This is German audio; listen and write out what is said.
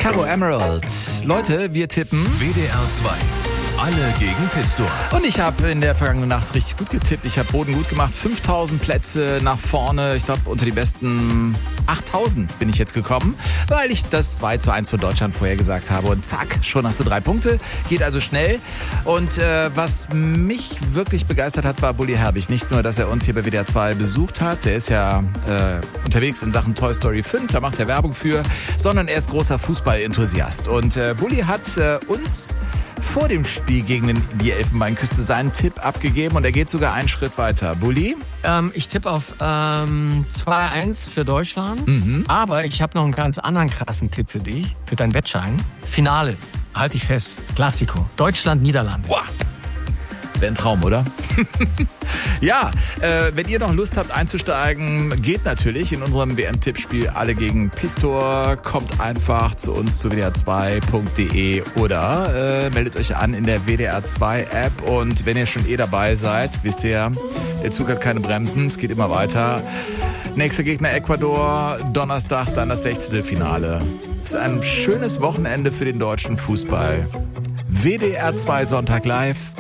Caro Emerald. Leute, wir tippen WDR 2. Alle gegen Pistor. Und ich habe in der vergangenen Nacht richtig gut getippt. Ich habe Boden gut gemacht. 5000 Plätze nach vorne. Ich glaube, unter die besten 8000 bin ich jetzt gekommen, weil ich das 2:1 für Deutschland vorhergesagt habe. Und zack, schon hast du 3 Punkte. Geht also schnell. Und was mich wirklich begeistert hat, war Bully Herbig. Nicht nur, dass er uns hier bei WDR 2 besucht hat. Der ist ja unterwegs in Sachen Toy Story 5. Da macht er Werbung für. Sondern er ist großer Fußballenthusiast. Und Bully hat uns vor dem Spiel gegen die Elfenbeinküste seinen Tipp abgegeben und er geht sogar einen Schritt weiter. Bulli? Ich tippe auf 2:1 für Deutschland, aber ich habe noch einen ganz anderen krassen Tipp für dich, für deinen Wettschein. Finale, halt dich fest, Klassiko, Deutschland-Niederlande. Wow. Wäre ein Traum, oder? Ja, wenn ihr noch Lust habt einzusteigen, geht natürlich in unserem WM-Tippspiel Alle gegen Pistor. Kommt einfach zu uns zu wdr2.de oder meldet euch an in der WDR 2 App. Und wenn ihr schon dabei seid, wisst ihr, der Zug hat keine Bremsen, es geht immer weiter. Nächster Gegner Ecuador, Donnerstag dann das 16. Finale. Ist ein schönes Wochenende für den deutschen Fußball. WDR 2 Sonntag live.